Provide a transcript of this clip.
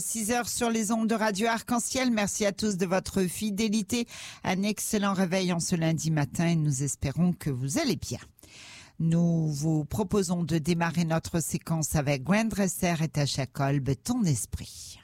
6 heures sur les ondes de Radio Arc-en-Ciel. Merci à tous de votre fidélité. Un excellent réveil en ce lundi matin et nous espérons que vous allez bien. Nous vous proposons de démarrer notre séquence avec Gwen Dresser et Tasha Kolb, Ton esprit.